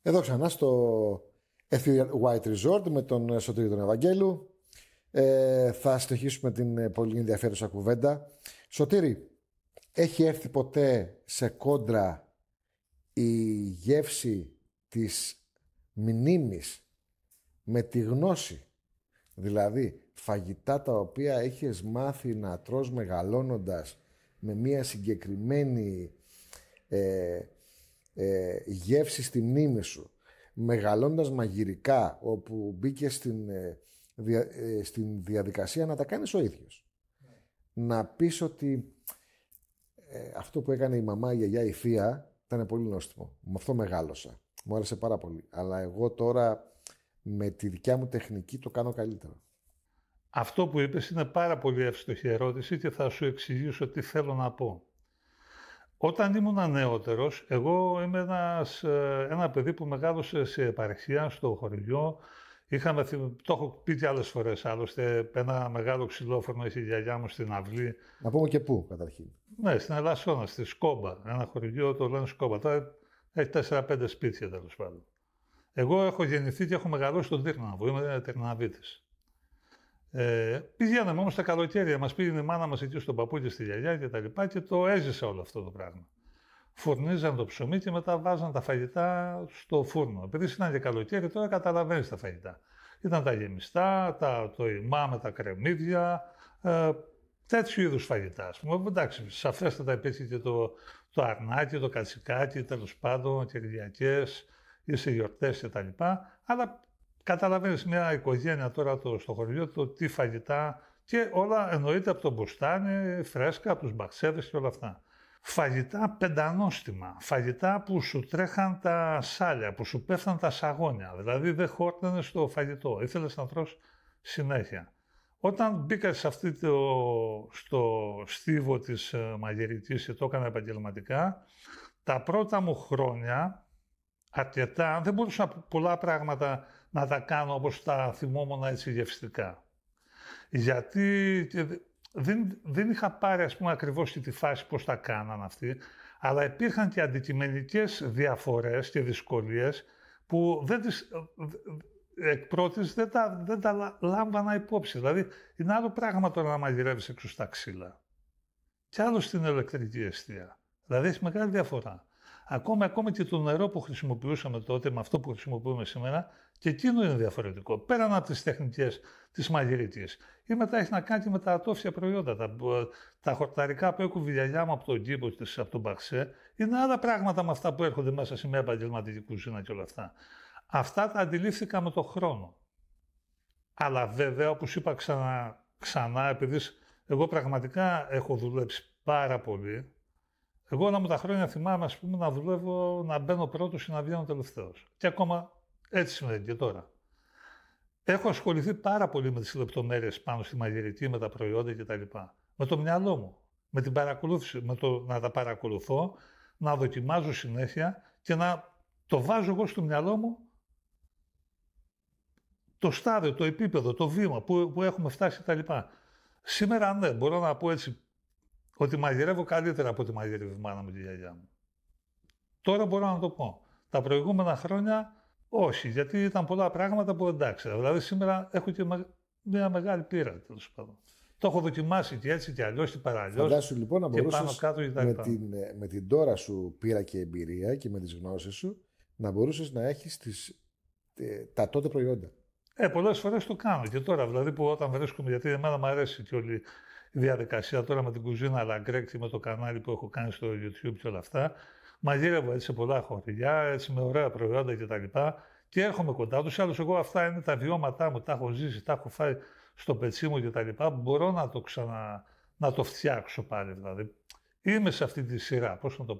Εδώ ξανά στο White Resort με τον Σωτήρη τον Ευαγγέλου. Θα συνεχίσουμε την πολύ ενδιαφέρουσα κουβέντα. Σωτήρη, έχει έρθει ποτέ σε κόντρα η γεύση της μνήμης με τη γνώση? Δηλαδή φαγητά τα οποία έχεις μάθει να τρως μεγαλώνοντας με μια συγκεκριμένη γεύση στη μνήμη σου, μεγαλώντας μαγειρικά, όπου μπήκε στην διαδικασία να τα κάνεις ο ίδιος. Να πεις ότι αυτό που έκανε η μαμά, η γιαγιά, η θεία ήταν πολύ νόστιμο. Με αυτό μεγάλωσα. Μου άρεσε πάρα πολύ. Αλλά εγώ τώρα με τη δικιά μου τεχνική το κάνω καλύτερα. Αυτό που είπες είναι πάρα πολύ εύστοχη ερώτηση και θα σου εξηγήσω τι θέλω να πω. Όταν ήμουν νεότερος, εγώ είμαι ένα παιδί που μεγάλωσε σε επαρχία, στο χωριό. Το έχω πει και άλλες φορές, άλλωστε, ένα μεγάλο ξυλόφωνο είχε η γιαγιά μου στην αυλή. Να πούμε και πού, καταρχήν. Ναι, στην Ελασσόνα, στη Σκόμπα. Ένα χωριό το λένε Σκόμπα. Τώρα έχει 4-5 σπίτια, τέλος πάντων. Εγώ έχω γεννηθεί και έχω μεγαλώσει στον Τύρναβο. Είμαι Τερναβίτης. Πηγαίναμε όμως τα καλοκαίρια, μας πήγαινε η μάνα μας εκεί στον παππού και στη γιαγιά και τα λοιπά και το έζησα όλο αυτό το πράγμα. Φουρνίζαν το ψωμί και μετά βάζαν τα φαγητά στο φούρνο. Επειδή ήταν και καλοκαίρι, τώρα καταλαβαίνεις τα φαγητά. Ήταν τα γεμιστά, το ημά με τα κρεμμύδια, τέτοιου είδους φαγητά. Ας πούμε. Εντάξει, σαφέστατα υπήρχε και το αρνάκι, το κατσικάκι, τέλος πάντων, κυριακές ή σε γιορτές κτλ. Αλλά καταλαβαίνεις μια οικογένεια τώρα στο χωριό, το τι φαγητά και όλα εννοείται από το μπουστάνι, φρέσκα, από τους μπαξέδες και όλα αυτά. Φαγητά πεντανόστιμα, φαγητά που σου τρέχαν τα σάλια, που σου πέφταν τα σαγόνια, δηλαδή δεν χόρτνες στο φαγητό, ήθελες να τρως συνέχεια. Όταν μπήκα στο στίβο της μαγειρικής και το έκανα επαγγελματικά, τα πρώτα μου χρόνια, αρκετά, δεν μπορούσα πολλά πράγματα να τα κάνω όπως τα θυμόμουν έτσι γευστικά. Γιατί δεν είχα πάρει, ας πούμε, ακριβώς τη φάση πώς τα κάναν αυτοί, αλλά υπήρχαν και αντικειμενικές διαφορές και δυσκολίες που εκ πρώτης δεν τα λάμβανα υπόψη. Δηλαδή, είναι άλλο πράγμα τώρα να μαγειρεύεις έξω στα ξύλα και άλλο στην ηλεκτρική εστία. Δηλαδή, έχει μεγάλη διαφορά. Ακόμα και το νερό που χρησιμοποιούσαμε τότε με αυτό που χρησιμοποιούμε σήμερα, και εκείνο είναι διαφορετικό. Πέραν από τις τεχνικές της μαγειρικής. Ή μετά έχει να κάνει και με τα ατόφια προϊόντα. Τα χορταρικά που έκουβε η γιαγιά μου από τον κήπο της, από τον Μπαξέ, είναι άλλα πράγματα με αυτά που έρχονται μέσα σε μια επαγγελματική κουζίνα και όλα αυτά. Αυτά τα αντιλήφθηκα με τον χρόνο. Αλλά βέβαια, όπως είπα ξανά, επειδή εγώ πραγματικά έχω δουλέψει πάρα πολύ. Εγώ όλα μου τα χρόνια θυμάμαι, ας πούμε, να δουλεύω, να μπαίνω πρώτος ή να βγαίνω τελευταίος. Και ακόμα έτσι συμβαίνει και τώρα. Έχω ασχοληθεί πάρα πολύ με τις λεπτομέρειες πάνω στη μαγειρική, με τα προϊόντα κτλ. Με το μυαλό μου, με την παρακολούθηση, να τα παρακολουθώ, να δοκιμάζω συνέχεια και να το βάζω εγώ στο μυαλό μου το στάδιο, το επίπεδο, το βήμα που έχουμε φτάσει κτλ. Σήμερα ναι, μπορώ να πω έτσι, ότι μαγειρεύω καλύτερα από ό,τι μαγειρεύει η μάνα μου και η γιαγιά μου. Τώρα μπορώ να το πω. Τα προηγούμενα χρόνια όχι, γιατί ήταν πολλά πράγματα που δεν τα ήξερα. Δηλαδή σήμερα έχω και μια μεγάλη πείρα, τέλος πάντων. Το έχω δοκιμάσει και έτσι και αλλιώς και παραλλιώς. Φαντάσου λοιπόν να μπορούσες με την τώρα σου πείρα και εμπειρία και με τις γνώσεις σου να μπορούσες να έχεις τα τότε προϊόντα. Πολλές φορές το κάνω και τώρα, δηλαδή που όταν βρίσκομαι, γιατί εμένα μου αρέσει και όλη η διαδικασία τώρα με την κουζίνα Λαγκρέκ και με το κανάλι που έχω κάνει στο YouTube και όλα αυτά. Μαγειρεύω έτσι σε πολλά χωριά, έτσι με ωραία προϊόντα κτλ. Και έρχομαι κοντά τους. Άλλως εγώ αυτά είναι τα βιώματά μου, τα έχω ζήσει, τα έχω φάει στο πετσί μου κτλ. Μπορώ να το φτιάξω πάλι δηλαδή. Είμαι σε αυτή τη σειρά, πώς να το πω.